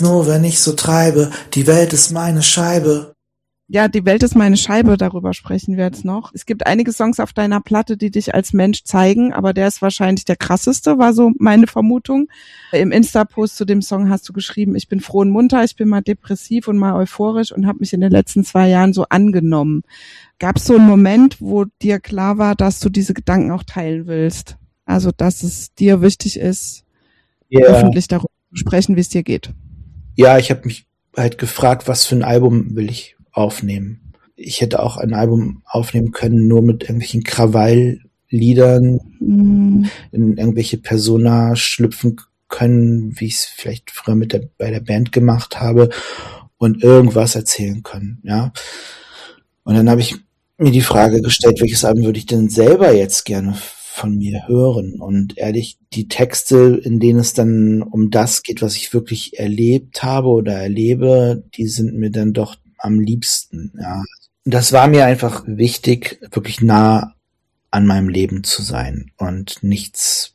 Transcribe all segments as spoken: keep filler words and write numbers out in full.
Nur wenn ich so treibe, die Welt ist meine Scheibe. Ja, die Welt ist meine Scheibe, darüber sprechen wir jetzt noch. Es gibt einige Songs auf deiner Platte, die dich als Mensch zeigen, aber der ist wahrscheinlich der krasseste, war so meine Vermutung. Im Insta-Post zu dem Song hast du geschrieben, ich bin froh und munter, ich bin mal depressiv und mal euphorisch und habe mich in den letzten zwei Jahren so angenommen. Gab es so einen Moment, wo dir klar war, dass du diese Gedanken auch teilen willst? Also, dass es dir wichtig ist, yeah. öffentlich darüber zu sprechen, wie es dir geht? Ja, ich habe mich halt gefragt, was für ein Album will ich aufnehmen. Ich hätte auch ein Album aufnehmen können, nur mit irgendwelchen Krawallliedern, mm. in irgendwelche Persona schlüpfen können, wie ich es vielleicht früher mit der, bei der Band gemacht habe und irgendwas erzählen können, ja. Und dann habe ich mir die Frage gestellt, welches Album würde ich denn selber jetzt gerne von mir hören? Und ehrlich, die Texte, in denen es dann um das geht, was ich wirklich erlebt habe oder erlebe, die sind mir dann doch am liebsten, ja. Das war mir einfach wichtig, wirklich nah an meinem Leben zu sein und nichts,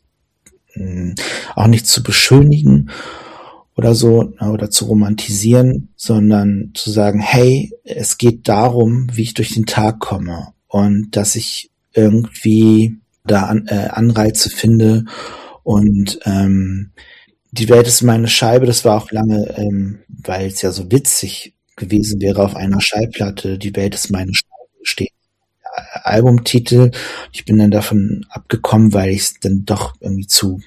auch nichts zu beschönigen oder so, oder zu romantisieren, sondern zu sagen, hey, es geht darum, wie ich durch den Tag komme und dass ich irgendwie da an, äh, Anreize finde und ähm, die Welt ist meine Scheibe, das war auch lange, ähm, weil es ja so witzig gewesen wäre, auf einer Schallplatte, die Welt ist meine Scheibe steht. Albumtitel. Ich bin dann davon abgekommen, weil ich es dann doch irgendwie zu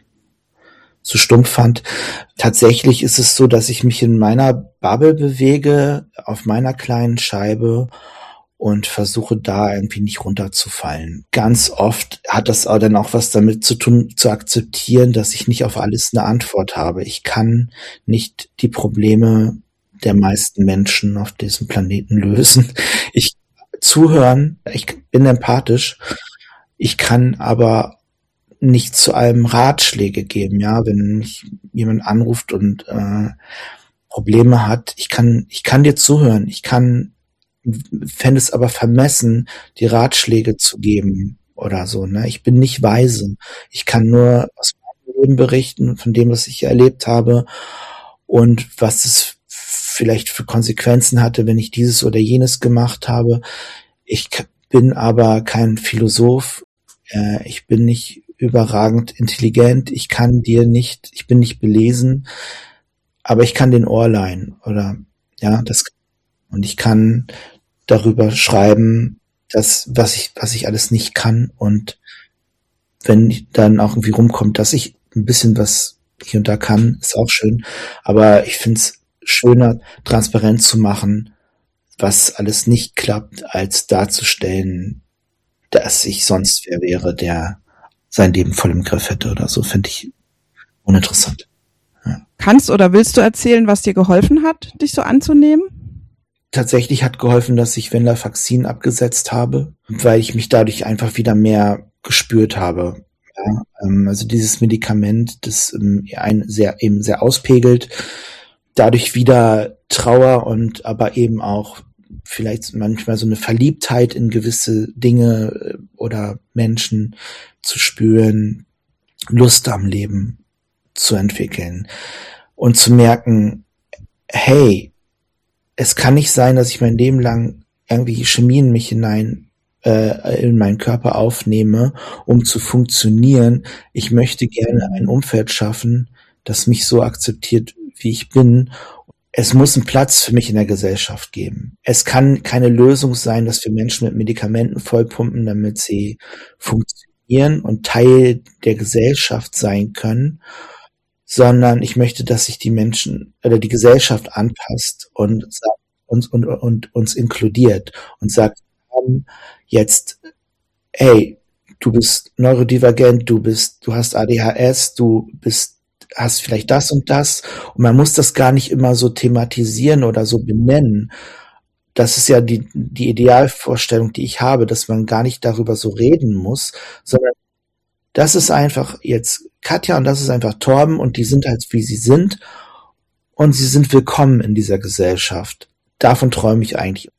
zu stumpf fand. Tatsächlich ist es so, dass ich mich in meiner Bubble bewege, auf meiner kleinen Scheibe und versuche da irgendwie nicht runterzufallen. Ganz oft hat das auch dann auch was damit zu tun, zu akzeptieren, dass ich nicht auf alles eine Antwort habe. Ich kann nicht die Probleme der meisten Menschen auf diesem Planeten lösen. Ich zuhören, ich bin empathisch, ich kann aber nicht zu allem Ratschläge geben, ja, wenn mich jemand anruft und äh, Probleme hat, ich kann, ich kann dir zuhören, ich kann, fände es aber vermessen, die Ratschläge zu geben oder so, ne, ich bin nicht weise, ich kann nur aus meinem Leben berichten, von dem, was ich erlebt habe und was es vielleicht für Konsequenzen hatte, wenn ich dieses oder jenes gemacht habe. Ich bin aber kein Philosoph, äh, ich bin nicht überragend intelligent, ich kann dir nicht, ich bin nicht belesen, aber ich kann den Ohr leihen oder, ja, das, und ich kann darüber schreiben, dass, was ich, was ich alles nicht kann und wenn dann auch irgendwie rumkommt, dass ich ein bisschen was hier und da kann, ist auch schön, aber ich finde es schöner, transparent zu machen, was alles nicht klappt, als darzustellen, dass ich sonst wer wäre, der sein Leben voll im Griff hätte oder so, finde ich uninteressant. Ja. Kannst oder willst du erzählen, was dir geholfen hat, dich so anzunehmen? Tatsächlich hat geholfen, dass ich Venlafaxin abgesetzt habe, weil ich mich dadurch einfach wieder mehr gespürt habe. Ja, ähm, also dieses Medikament, das ähm, einen sehr, eben sehr auspegelt, dadurch wieder Trauer und aber eben auch vielleicht manchmal so eine Verliebtheit in gewisse Dinge oder Menschen zu spüren, Lust am Leben zu entwickeln und zu merken, hey, es kann nicht sein, dass ich mein Leben lang irgendwie Chemie in mich hinein, äh, in meinen Körper aufnehme, um zu funktionieren. Ich möchte gerne ein Umfeld schaffen, das mich so akzeptiert, wie ich bin. Es muss einen Platz für mich in der Gesellschaft geben. Es kann keine Lösung sein, dass wir Menschen mit Medikamenten vollpumpen, damit sie funktionieren und Teil der Gesellschaft sein können, sondern ich möchte, dass sich die Menschen oder die Gesellschaft anpasst und uns und, und, und uns inkludiert und sagt, jetzt, hey, du bist neurodivergent, du bist, du hast A D H S, du bist hast vielleicht das und das und man muss das gar nicht immer so thematisieren oder so benennen. Das ist ja die, die Idealvorstellung, die ich habe, dass man gar nicht darüber so reden muss, sondern das ist einfach jetzt Katja und das ist einfach Torben und die sind halt wie sie sind und sie sind willkommen in dieser Gesellschaft. Davon träume ich eigentlich.